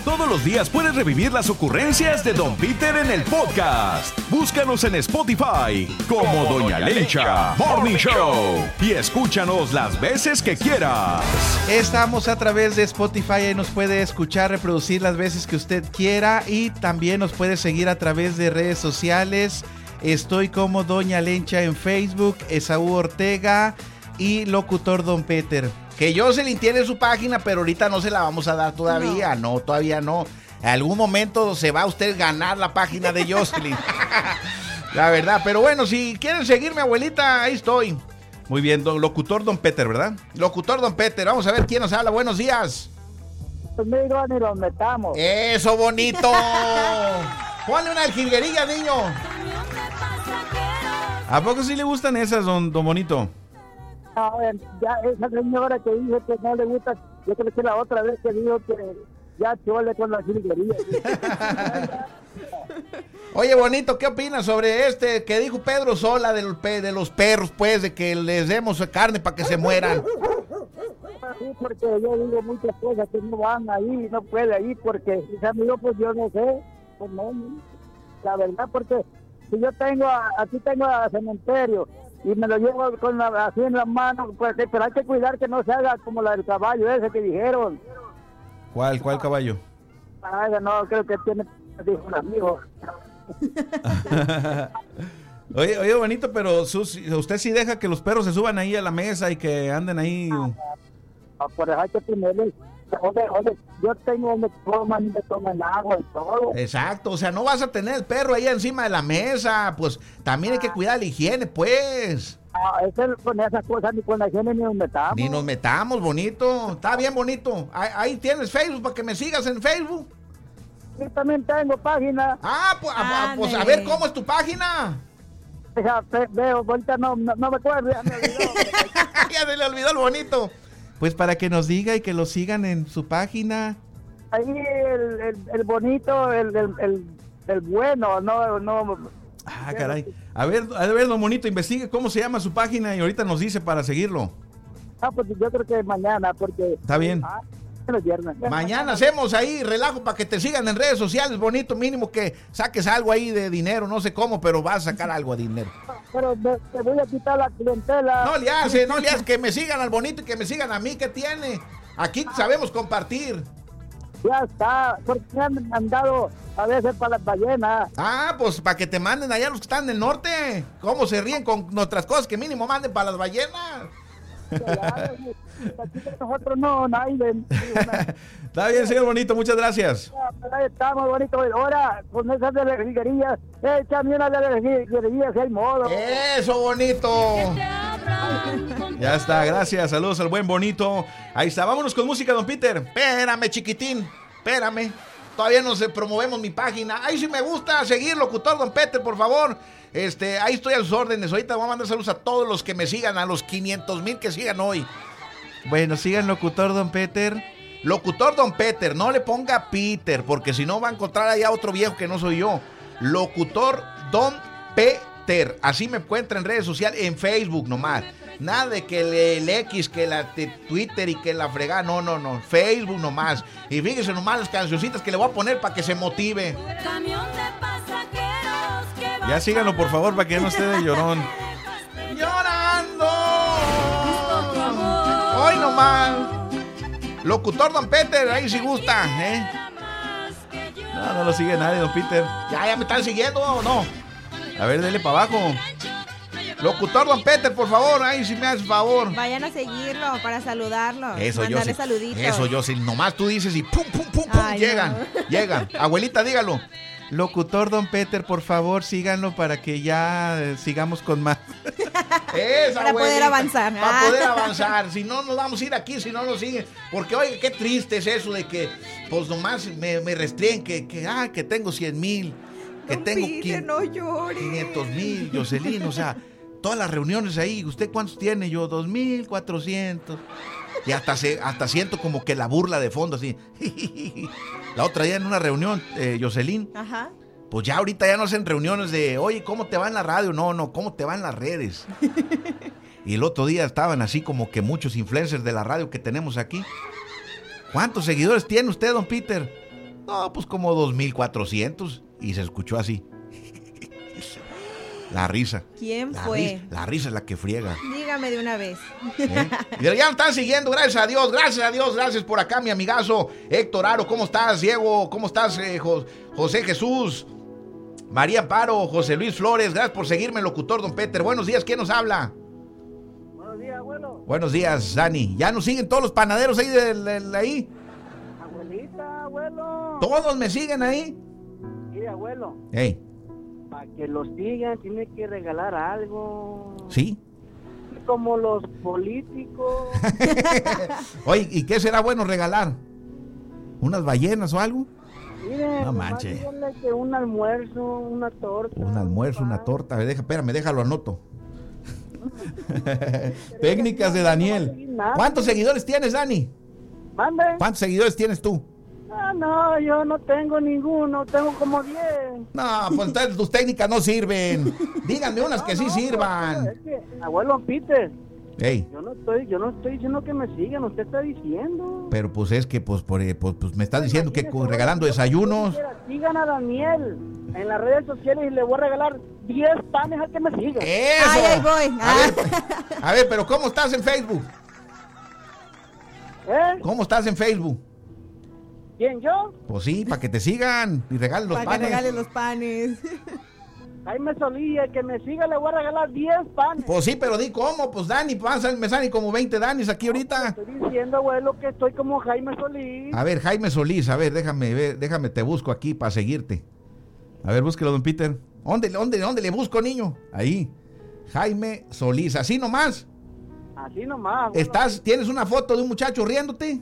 Todos los días puedes revivir las ocurrencias de Don Peter en el podcast. Búscanos en Spotify como Doña Lencha Morning Show y escúchanos las veces que quieras. Estamos a través de Spotify y nos puede escuchar, reproducir las veces que usted quiera y también nos puede seguir a través de redes sociales. Estoy como Doña Lencha en Facebook, Esaú Ortega y Locutor Don Peter. Que Jocelyn tiene su página, pero ahorita no se la vamos a dar todavía. No, todavía no. En algún momento se va a usted ganar la página de Jocelyn. La verdad, pero bueno, si quieren seguirme, abuelita, ahí estoy. Muy bien, Locutor Don Peter, ¿verdad? Locutor Don Peter, vamos a ver quién nos habla. Buenos días. Conmigo ni los metamos. Eso, bonito. Ponle una aljilguerilla, niño. ¿A poco sí le gustan esas, don Bonito? A ver, ya esa señora que dijo que no le gusta, yo creo que la otra vez que dijo que ya chole con la jilguería. Oye, bonito, ¿qué opinas sobre que dijo Pedro Sola de los perros, pues, de que les demos carne para que se mueran? Sí, porque yo digo muchas cosas que no van ahí, no puede ir, porque mis amigos, pues yo no sé, pues no, la verdad, porque si yo aquí tengo a cementerio, y me lo llevo así en las manos, pues, pero hay que cuidar que no se haga como la del caballo ese que dijeron. ¿Cuál caballo? Ay, no, creo que tiene, dijo un amigo. Oye, Bonito, pero usted sí deja que los perros se suban ahí a la mesa y que anden ahí. Por eso hay que tenerle. Yo tengo donde toman y me toman agua y todo. Exacto, o sea, no vas a tener el perro ahí encima de la mesa, pues también hay que cuidar la higiene, pues. Con esas cosas ni con la higiene ni nos metamos. Ni nos metamos, bonito. Está bien, bonito. Ahí tienes Facebook para que me sigas en Facebook. Yo también tengo página. Pues a ver, ¿cómo es tu página? Veo, ahorita no me acuerdo, ya me olvidó. Ya se le olvidó el bonito. Pues para que nos diga y que lo sigan en su página. Ahí el bonito, el bueno, no. Ah, caray. A ver, don Bonito, investigue cómo se llama su página y ahorita nos dice para seguirlo. Pues yo creo que mañana, porque... Está bien. Mañana hacemos ahí relajo para que te sigan en redes sociales, bonito, mínimo que saques algo ahí de dinero, no sé cómo, pero vas a sacar algo de dinero. Pero te voy a quitar la clientela. No le hace, que me sigan al bonito y que me sigan a mí, ¿qué tiene? Aquí sabemos compartir. Ya está, porque me han mandado a veces para las ballenas. Pues para que te manden allá los que están en el norte. ¿Cómo se ríen con nuestras cosas? Que mínimo manden para las ballenas. Aquí nosotros no, nadie. Está bien, señor Bonito, muchas gracias. Ahí estamos, bonito. Ahora, con esas de las jilguerías, échame una de las jilguerías, si hay modo. Eso, bonito. Ya está, gracias, saludos al buen Bonito. Ahí está, vámonos con música, don Peter. Espérame, chiquitín, espérame. Todavía no promovemos mi página. Ahí sí me gusta seguir, Locutor Don Peter, por favor. Ahí estoy a sus órdenes. Ahorita voy a mandar saludos a todos los que me sigan, a los 500,000 que sigan hoy. Bueno, sigan Locutor Don Peter. Locutor Don Peter, no le ponga Peter, porque si no va a encontrar allá otro viejo que no soy yo. Locutor Don Peter. Así me encuentra en redes sociales, en Facebook nomás. Nada de que el X, que la Twitter y que la fregada. No. Facebook nomás. Y fíjese nomás las cancioncitas que le voy a poner para que se motive. Ya síganlo, por favor, para que ya no esté de llorón. ¡Llorando! ¡Hoy nomás! Locutor Don Peter, ahí sí gusta, ¿eh? No lo sigue nadie, don Peter. ¿Ya me están siguiendo o no? A ver, dele para abajo. Locutor Don Peter, por favor, ahí sí me haces favor. Vayan a seguirlo para saludarlo. Eso yo sí. Saluditos. Eso yo sí. Nomás tú dices y pum, llegan. Abuelita, dígalo. Locutor Don Peter, por favor, síganlo para que ya sigamos con más. Para poder avanzar. Para poder avanzar. Si no, nos vamos a ir aquí, si no nos siguen. Porque, oye, qué triste es eso de que, pues nomás me restringen que tengo 100,000. Que Don tengo Peter, no llore. 500,000, Jocelyn, o sea, todas las reuniones ahí. ¿Usted cuántos tiene? Yo, 2,400. Y hasta siento como que la burla de fondo, así. La otra día en una reunión, Jocelyn. Ajá. Pues ya ahorita ya no hacen reuniones de, oye, ¿cómo te va en la radio? No, ¿cómo te va en las redes? Y el otro día estaban así como que muchos influencers de la radio que tenemos aquí. ¿Cuántos seguidores tiene usted, don Peter? No, pues como 2,400 y se escuchó así. La risa. ¿Quién fue? La risa es la que friega. Dígame de una vez. Y ya nos están siguiendo, gracias a Dios, gracias por acá, mi amigazo Héctor Aro, ¿cómo estás, Diego? ¿Cómo estás, José Jesús? María Amparo, José Luis Flores, gracias por seguirme, locutor Don Peter. Buenos días, ¿quién nos habla? Buenos días, abuelo. Buenos días, Dani. ¿Ya nos siguen todos los panaderos ahí ahí? Abuelita, abuelo. ¿Todos me siguen ahí? Sí, abuelo. Hey. Para que los sigan, tiene que regalar algo. ¿Sí? Como los políticos. Oye, ¿y qué será bueno regalar? ¿Unas ballenas o algo? Miren, No manches. Que un almuerzo, una torta. Un almuerzo, una torta. A ver, espérame, déjalo anoto. Técnicas de Daniel. ¿Cuántos seguidores tienes, Dani? ¿Mande? ¿Cuántos seguidores tienes tú? No, yo no tengo ninguno, tengo como 10. No, pues entonces tus técnicas no sirven. Díganme unas que sí sirvan. Es que, abuelo Peter, Ey. yo no estoy diciendo que me sigan, usted está diciendo. Pero pues es que pues me estás diciendo que regalando desayunos. Sigan a Daniel en las redes sociales y le voy a regalar 10 panes al que me siga. ¡Eso! Ay, ahí voy. A ver, pero ¿cómo estás en Facebook? ¿Eh? ¿Cómo estás en Facebook? ¿Quién, yo? Pues sí, para que te sigan y regalen los Para panes. que regalen los panes. Jaime Solía, el que me siga le voy a regalar 10 panes. Pues sí, pero di cómo, pues Dani, me salen como 20 Danis aquí ahorita. Estoy diciendo, abuelo, que estoy como Jaime Solís. A ver, Jaime Solís, a ver, déjame, te busco aquí para seguirte. A ver, búsquelo, don Peter. ¿Dónde le busco, niño? Ahí. Jaime Solís, así nomás. Así nomás. Abuelo. ¿Tienes una foto de un muchacho riéndote?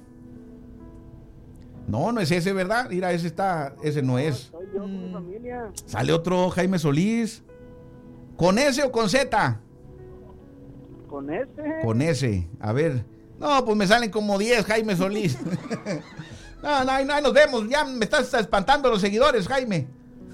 No es ese, ¿verdad? Mira, ese no es. Soy yo con mi familia. Sale otro Jaime Solís. ¿Con S o con Z? Con ese. Con S. A ver. No, pues me salen como 10 Jaime Solís. No, nos vemos. Ya me estás espantando los seguidores, Jaime.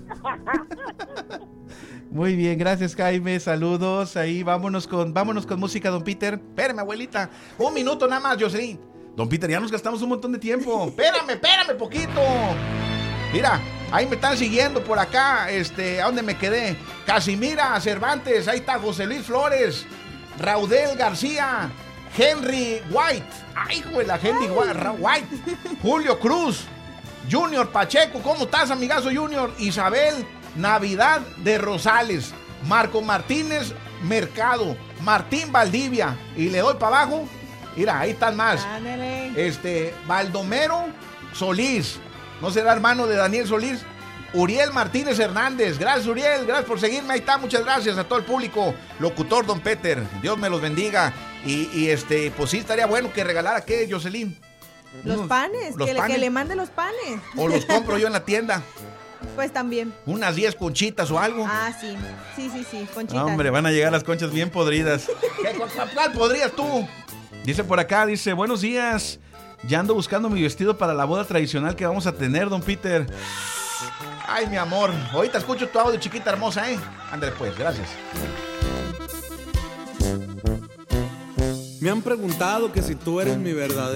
Muy bien, gracias, Jaime. Saludos. Ahí, vámonos con música, don Peter. Espérame, abuelita. Un minuto nada más, Jocelyn. Don Peter, ya nos gastamos un montón de tiempo. Espérame poquito. Mira, ahí me están siguiendo por acá. ¿A dónde me quedé? Casimira Cervantes, ahí está José Luis Flores, Raudel García, Henry White. Ay, hijo de la Henry White. Julio Cruz, Junior Pacheco. ¿Cómo estás, amigazo Junior? Isabel Navidad de Rosales, Marco Martínez Mercado, Martín Valdivia. Y le doy para abajo. Mira, ahí están más. Ándale. Baldomero Solís. ¿No será hermano de Daniel Solís? Uriel Martínez Hernández. Gracias, Uriel. Gracias por seguirme. Ahí está. Muchas gracias a todo el público. Locutor Don Peter. Dios me los bendiga. Y pues sí, estaría bueno que regalara, ¿qué, Jocelyn? Los panes. Que le mande los panes. O los compro yo en la tienda. Pues también. Unas 10 conchitas o algo. Ah, sí. Sí, conchitas. Hombre, van a llegar las conchas bien podridas. ¿Cuál podrías tú? Dice por acá, buenos días. Ya ando buscando mi vestido para la boda tradicional que vamos a tener, don Peter. Ay, mi amor. Ahorita escucho tu audio, chiquita hermosa, ¿eh? Ándale pues, gracias. Me han preguntado que si tú eres mi verdadero